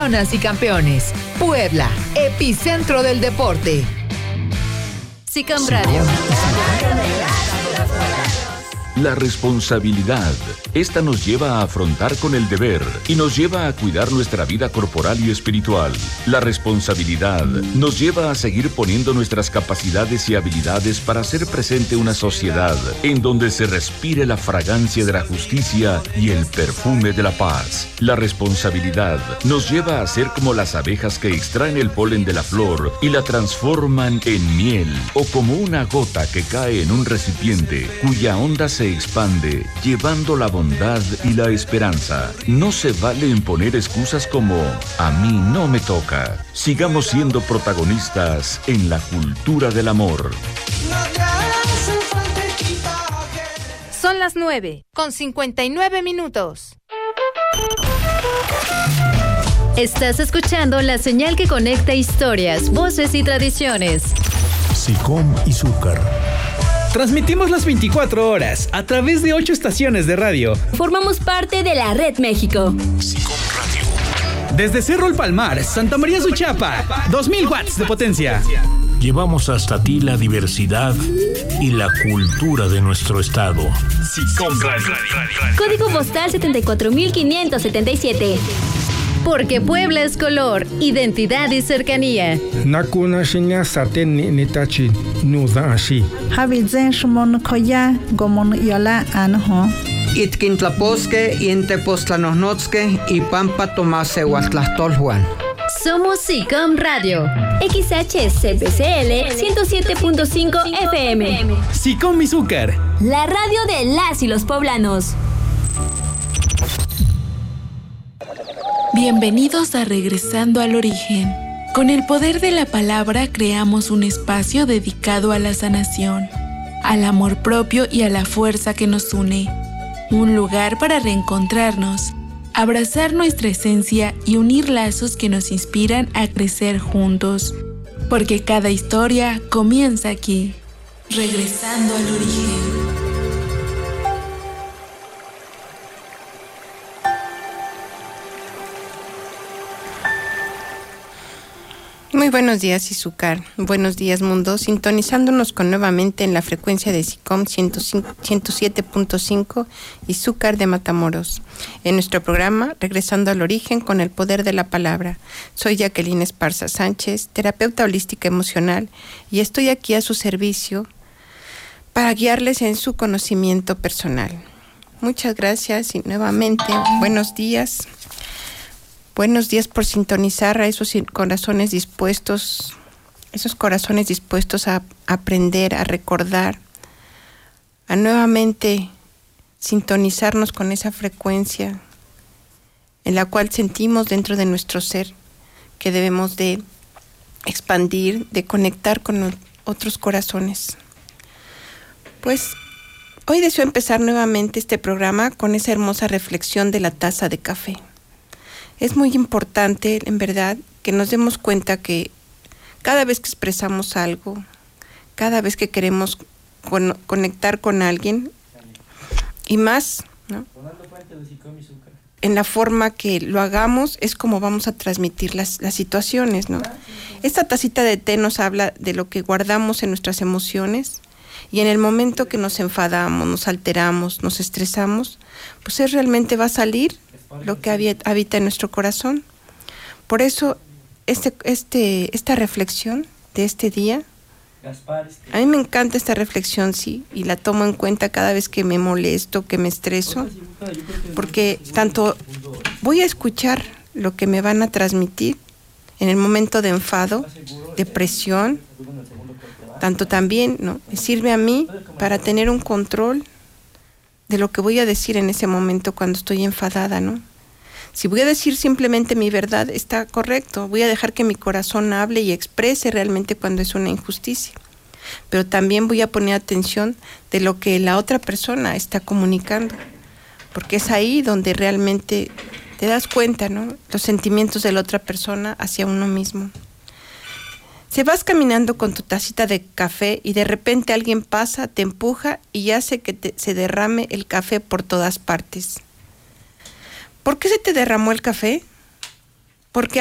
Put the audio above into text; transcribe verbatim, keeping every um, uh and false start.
Campeonas y campeones, Puebla, epicentro del deporte. SICOM Radio. La responsabilidad. Esta nos lleva a afrontar con el deber y nos lleva a cuidar nuestra vida corporal y espiritual. La responsabilidad nos lleva a seguir poniendo nuestras capacidades y habilidades para hacer presente una sociedad en donde se respire la fragancia de la justicia y el perfume de la paz. La responsabilidad nos lleva a ser como las abejas que extraen el polen de la flor y la transforman en miel, o como una gota que cae en un recipiente cuya onda se expande, llevando la bondad y la esperanza. No se vale imponer excusas como a mí no me toca. Sigamos siendo protagonistas en la cultura del amor. Son las nueve con cincuenta y nueve minutos. Estás escuchando la señal que conecta historias, voces y tradiciones. SICOM y Zúcar. Transmitimos las veinticuatro horas a través de ocho estaciones de radio. Formamos parte de la Red México. SICOM Radio. Desde Cerro El Palmar, Santa María Suchapa, dos mil watts de potencia. Llevamos hasta ti la diversidad y la cultura de nuestro estado. SICOM Radio. Código postal setenta y cuatro mil quinientos setenta y siete. Porque Puebla es color, identidad y cercanía. Nakuna shinya saten ni nitachi nuda ashi. Habizen shmon koya gomon yola anho. Itkintlaposque y entepostlanosnotzque y pampa tomase huatlastolhuan. Somos SICOM Radio. X H C P C L ciento siete punto cinco F M. SICOM y Zúcar. La radio de las y los poblanos. Bienvenidos a Regresando al Origen. Con el poder de la palabra creamos un espacio dedicado a la sanación, al amor propio y a la fuerza que nos une. Un lugar para reencontrarnos, abrazar nuestra esencia y unir lazos que nos inspiran a crecer juntos. Porque cada historia comienza aquí. Regresando al Origen. Muy buenos días, Izúcar. Buenos días, mundo. Sintonizándonos con nuevamente en la frecuencia de SICOM ciento siete punto cinco Izúcar de Matamoros. En nuestro programa, Regresando al Origen con el poder de la palabra. Soy Jacqueline Esparza Sánchez, terapeuta holística emocional, y estoy aquí a su servicio para guiarles en su conocimiento personal. Muchas gracias y nuevamente, buenos días. Buenos días por sintonizar a esos corazones dispuestos, esos corazones dispuestos a aprender, a recordar, a nuevamente sintonizarnos con esa frecuencia en la cual sentimos dentro de nuestro ser que debemos de expandir, de conectar con otros corazones. Pues hoy deseo empezar nuevamente este programa con esa hermosa reflexión de la taza de café. Es muy importante, en verdad, que nos demos cuenta que cada vez que expresamos algo, cada vez que queremos con, conectar con alguien, y más, ¿no?, en la forma que lo hagamos, es como vamos a transmitir las, las situaciones, ¿no? Esta tacita de té nos habla de lo que guardamos en nuestras emociones, y en el momento que nos enfadamos, nos alteramos, nos estresamos, pues es realmente va a salir lo que habita en nuestro corazón. Por eso este, este, esta reflexión de este día, a mí me encanta esta reflexión, sí, y la tomo en cuenta cada vez que me molesto, que me estreso, porque tanto voy a escuchar lo que me van a transmitir en el momento de enfado, depresión, tanto también, ¿no?, me sirve a mí para tener un control de lo que voy a decir en ese momento cuando estoy enfadada, ¿no? Si voy a decir simplemente mi verdad, está correcto. Voy a dejar que mi corazón hable y exprese realmente cuando es una injusticia. Pero también voy a poner atención de lo que la otra persona está comunicando, porque es ahí donde realmente te das cuenta, ¿no?, los sentimientos de la otra persona hacia uno mismo. Si vas caminando con tu tacita de café y de repente alguien pasa, te empuja y hace que te, se derrame el café por todas partes. ¿Por qué se te derramó el café? porque